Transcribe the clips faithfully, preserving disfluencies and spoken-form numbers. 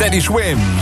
Teddy Swims.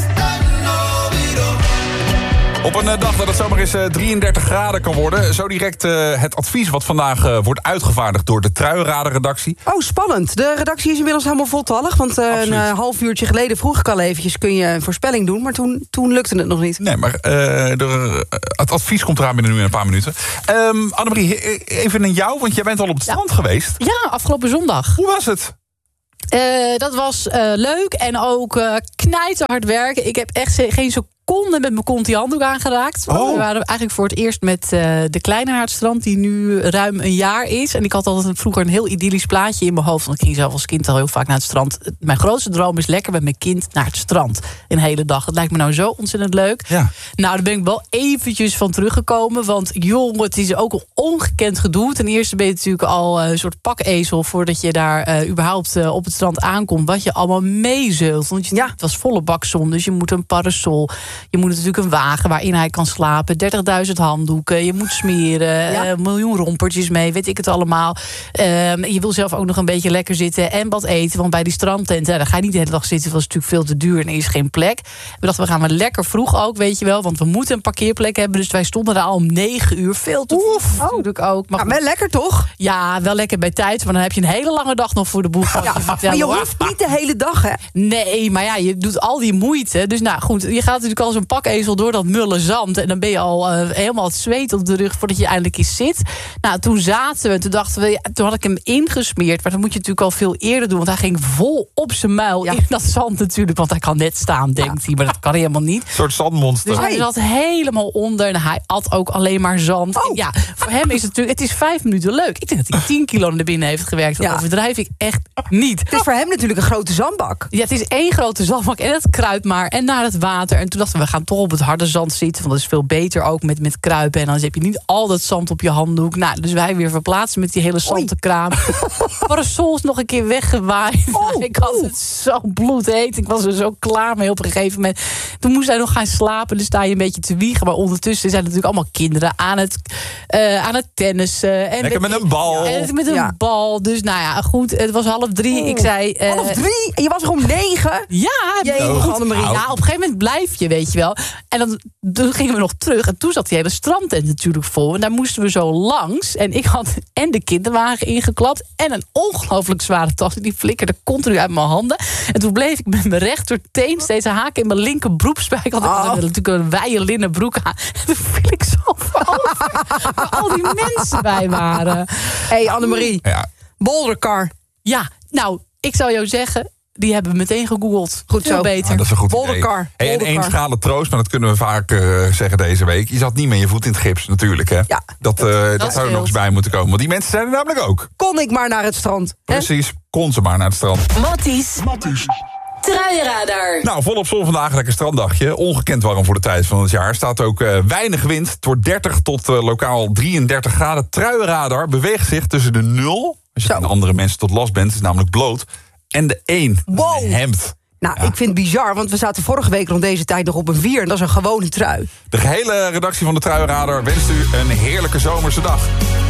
Op een dag dat het zomaar eens drieëndertig graden kan worden. Zo direct uh, het advies wat vandaag uh, wordt uitgevaardigd door de Truienrader-redactie. Oh, spannend. De redactie is inmiddels helemaal voltallig. Want uh, een uh, half uurtje geleden vroeg ik al eventjes... kun je een voorspelling doen, maar toen, toen lukte het nog niet. Nee, maar uh, de, het advies komt eraan binnen nu in een paar minuten. Um, Annemarie, even naar jou, want jij bent al op het ja. strand geweest. Ja, afgelopen zondag. Hoe was het? Uh, dat was uh, leuk en ook uh, knijterhard werken. Ik heb echt geen seconde met mijn kont die handdoek aangeraakt. Oh. We waren eigenlijk voor het eerst met uh, de Kleinehaardstrand... die nu ruim een jaar is. En ik had altijd vroeger een heel idyllisch plaatje in mijn hoofd. Want ik ging zelf als kind al heel vaak naar het strand. Mijn grootste droom is lekker met mijn kind naar het strand. Een hele dag. Dat lijkt me nou zo ontzettend leuk. Ja. Nou, daar ben ik wel eventjes van teruggekomen. Want joh, het is ook een ongekend gedoe. Ten eerste ben je natuurlijk al een soort pakezel... voordat je daar uh, überhaupt uh, op het strand aankomt. Wat je allemaal meezult. Want je, ja. het was volle bak zon, dus je moet een parasol... Je moet natuurlijk een wagen waarin hij kan slapen. dertigduizend handdoeken. Je moet smeren. Ja. Een miljoen rompertjes mee. Weet ik het allemaal. Um, je wil zelf ook nog een beetje lekker zitten. En wat eten. Want bij die strandtenten. Ja, daar ga je niet de hele dag zitten. Dat is natuurlijk veel te duur. En er is geen plek. We dachten, we gaan maar lekker vroeg ook. Weet je wel. Want we moeten een parkeerplek hebben. Dus wij stonden daar al om negen uur. Veel te vroeg. Oh. Natuurlijk ook. Maar ja, wel lekker toch? Ja, wel lekker bij tijd. Maar dan heb je een hele lange dag nog voor de boeg. Ja, maar je hoeft niet de hele dag, hè? Nee, maar ja, je doet al die moeite. Dus nou goed, je gaat natuurlijk al zo'n pakezel door dat mulle zand. En dan ben je al uh, helemaal het zweet op de rug voordat je eindelijk eens zit. Nou, toen zaten we. Toen dachten we, ja, toen had ik hem ingesmeerd. Maar dat moet je natuurlijk al veel eerder doen. Want hij ging vol op zijn muil ja. in dat zand natuurlijk. Want hij kan net staan, denkt ja. hij. Maar dat kan helemaal niet. Een soort zandmonster. Dus hij zat helemaal onder. En hij at ook alleen maar zand. Oh. En ja, voor hem is het natuurlijk... Het is vijf minuten leuk. Ik denk dat hij tien kilo naar binnen heeft gewerkt. Dat ja. overdrijf ik echt niet. Het is voor hem natuurlijk een grote zandbak. Ja, het is één grote zandbak. En het kruipt maar. En naar het water. En toen dachten we, we gaan toch op het harde zand zitten. Want dat is veel beter ook met, met kruipen. En dan heb je niet al dat zand op je handdoek. Nou, dus wij weer verplaatsen met die hele zandenkraam. Parasols nog een keer weggewaaid. Oh, ik had het zo bloedheet. Ik was er zo klaar mee op een gegeven moment. Toen moest hij nog gaan slapen. Dus sta je een beetje te wiegen. Maar ondertussen zijn natuurlijk allemaal kinderen aan het, uh, aan het tennissen. En lekker met een bal. En met een ja. bal. Dus nou ja, goed. Het was half drie. Oh. Ik zei... Uh, half drie? En je was er om negen? Ja. Jee, oh. Annemarie. Ja, op een gegeven moment blijf je, weet je wel. En dan, toen gingen we nog terug. En toen zat die hele strandtent natuurlijk vol. En daar moesten we zo langs. En ik had en de kinderwagen ingeklapt. En een ongelooflijk zware tas. Die flikkerde continu uit mijn handen. En toen bleef ik met mijn rechterteen steeds haken in mijn linker broekspijk. Want ik had oh. natuurlijk een wijde linnen broek aan. En toen viel ik zo voorover. Waar al die mensen bij waren. Hé, hey, Annemarie. Ja. Bouldercar. Ja, nou, ik zou jou zeggen... Die hebben we meteen gegoogeld. Goed zo. Beter. Ah, dat is een goed Bouldercar. idee. Hey, en één schalen troost, maar dat kunnen we vaak uh, zeggen deze week. Je zat niet met je voet in het gips natuurlijk. Hè? Ja, dat uh, dat, dat zou er nog eens bij moeten komen. Want die mensen zijn er namelijk ook. Kon ik maar naar het strand. Precies, hè? Kon ze maar naar het strand. Matties. Matties. Truienradar. Nou, volop zon vandaag, lekker stranddagje. Ongekend warm voor de tijd van het jaar. Staat ook uh, weinig wind. Het wordt dertig tot uh, lokaal drieëndertig graden. Truienradar beweegt zich tussen de nul... als je aan andere mensen tot last bent, is namelijk bloot... en de één, wow. een hemd. Nou, ja. ik vind het bizar, want we zaten vorige week rond deze tijd nog op een vier... en dat is een gewone trui. De gehele redactie van de Truienradar wenst u een heerlijke zomerse dag.